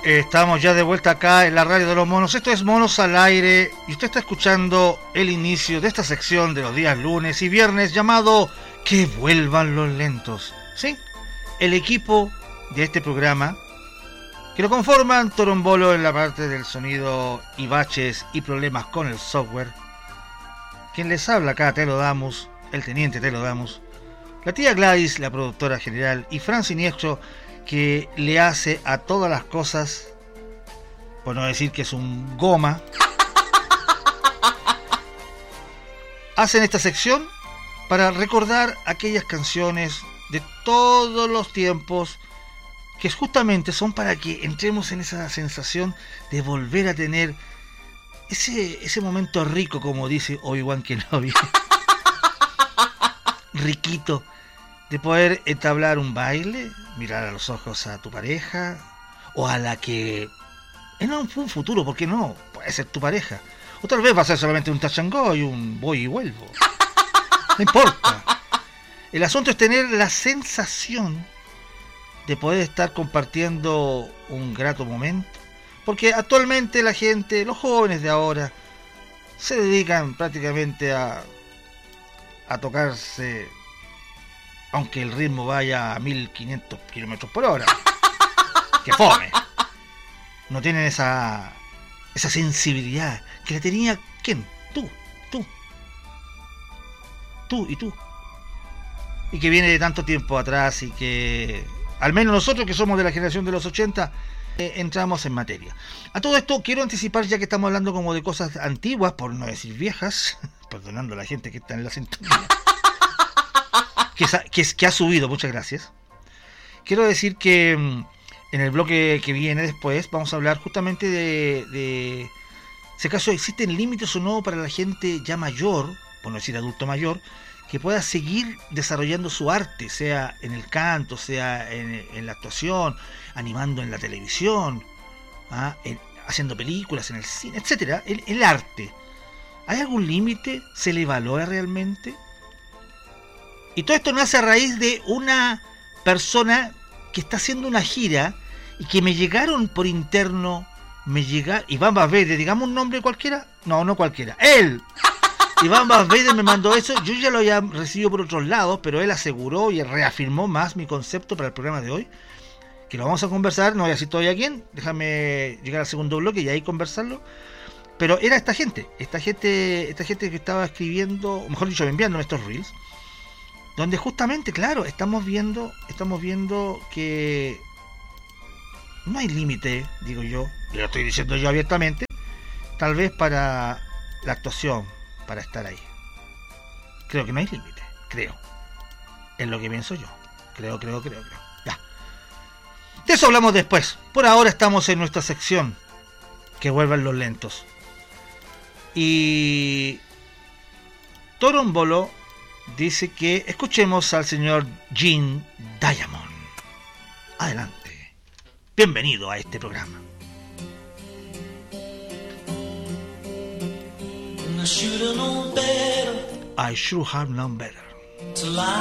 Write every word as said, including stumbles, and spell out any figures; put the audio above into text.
Estamos ya de vuelta acá en la radio de los monos. Esto es Monos al Aire y usted está escuchando el inicio de esta sección de los días lunes y viernes llamado Que vuelvan los lentos. ¿Sí? El equipo de este programa, que lo conforman Torombolo en la parte del sonido y baches y problemas con el software. Quien les habla acá, Telo Damus, el teniente Telo Damus. La tía Gladys, la productora general, y Fran Siniestro, que le hace a todas las cosas, por no decir que es un goma, hacen esta sección para recordar aquellas canciones de todos los tiempos que justamente son para que entremos en esa sensación de volver a tener ese, ese momento rico, como dice Obi-Wan Kenobi, riquito, de poder entablar un baile, mirar a los ojos a tu pareja, o a la que en un futuro, ¿por qué no? Puede ser tu pareja. O tal vez va a ser solamente un touch and go y un voy y vuelvo. No importa. El asunto es tener la sensación de poder estar compartiendo un grato momento. Porque actualmente la gente, los jóvenes de ahora, se dedican prácticamente a, a tocarse, aunque el ritmo vaya a mil quinientos kilómetros por hora. ¡Que fome! No tienen esa esa sensibilidad que la tenía ¿quién? Tú, tú, tú y tú. Y que viene de tanto tiempo atrás y que, al menos nosotros que somos de la generación de los ochenta, eh, entramos en materia. A todo esto quiero anticipar, ya que estamos hablando como de cosas antiguas, por no decir viejas, perdonando a la gente que está en la sintonía, que, que, que ha subido, muchas gracias. Quiero decir que en el bloque que viene después vamos a hablar justamente de, de si acaso existen límites o no para la gente ya mayor, por no decir adulto mayor, que pueda seguir desarrollando su arte, sea en el canto, sea en, en la actuación, animando en la televisión, ¿ah? en, haciendo películas, en el cine, etcétera. El, el arte, ¿hay algún límite? ¿Se le valora realmente? Y todo esto nace a raíz de una persona que está haciendo una gira y que me llegaron por interno, me llega Iván Basvede, digamos un nombre cualquiera, no, no cualquiera, él, Iván Basvede me mandó eso. Yo ya lo había recibido por otros lados, pero él aseguró y reafirmó más mi concepto para el programa de hoy, que lo vamos a conversar, no voy a decir todavía quién, déjame llegar al segundo bloque y ahí conversarlo. Pero era esta gente, esta gente, esta gente que estaba escribiendo, o mejor dicho, enviándome estos reels, donde justamente, claro, estamos viendo, estamos viendo que no hay límite, digo yo, lo estoy diciendo yo abiertamente, tal vez para la actuación, para estar ahí. Creo que no hay límite, creo. Es lo que pienso yo. Creo, creo, creo, creo. Ya. De eso hablamos después. Por ahora estamos en nuestra sección, Que vuelvan los lentos. Y Torombolo dice que escuchemos al señor Gene Diamond. Adelante. Bienvenido a este programa. I should have known better.